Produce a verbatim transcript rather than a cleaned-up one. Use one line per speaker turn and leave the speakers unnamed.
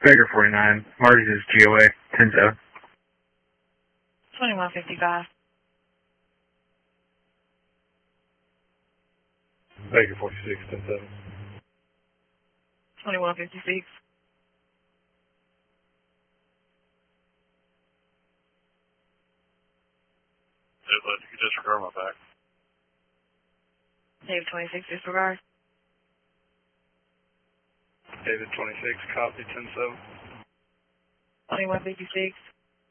Baker forty-nine. Marty's is G O A. ten seven.
twenty-one fifty-five.
Baker forty-six, ten seven.
twenty-one fifty-six.
David, you can disregard my back.
Dave twenty-six, disregard.
David twenty-six, copy, ten seven.
twenty-one fifty-six.